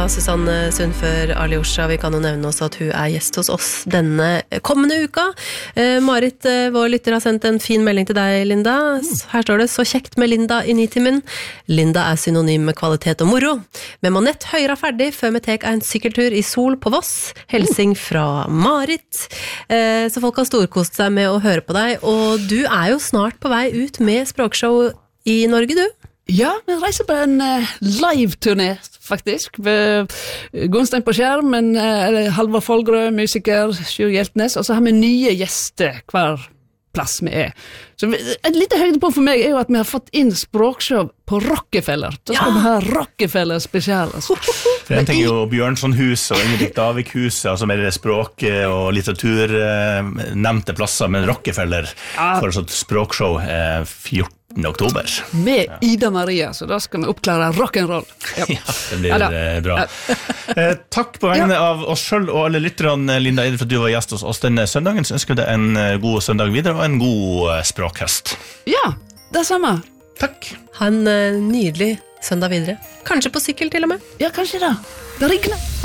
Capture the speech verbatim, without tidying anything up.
Susanne Sundfør Aljosha. Vi kan jo nevne også at hun er gjest hos oss denne kommende uka. Eh, Marit, eh, vår lytter, har sendt en fin melding til deg, Linda. Her står det: så kjekt med Linda i nitimen. Linda er synonym med kvalitet og moro. Med Monett høyra ferdig før vi tek en sykkeltur i sol på Voss. Helsing fra Marit. Eh, så folk har storkost seg med å høre på deg. Og du er jo snart på vei ut med språkshow i Norge, du? Ja, vi reiser på en uh, live-turné, faktisk. Gunstein på skjermen, uh, Halvor Folgrø, musiker, Sjur Hjeltnes, og så har vi nye gjester hver plass vi er. Så et lite høydepunkt for meg er jo at vi har fått inn språkshow på Rockefeller. Da skal ja. vi ha Rockefeller spesial. Altså. For en ting er jo Bjørnsonhus og Ingerik Davik-huset, altså mer språk og litteratur eh, nevnte plasser, men Rockefeller ja. for et sånt språkshow eh, fjortende oktober. Med ja. Ida Maria, så da skal vi oppklare rock'n'roll. Ja. ja, det blir ja, bra. Ja. eh, takk på vegne ja. av oss selv og alle lytterne, Linda Eide, for at du var gjest hos oss denne søndagen. Så ønsker jeg deg en god søndag videre og en god språkhøst. Ja, det samme. Takk. Ha en uh, nydelig søndag videre. Kanskje på sykkel til og med. Ja, kanskje da. Det er hyggelig.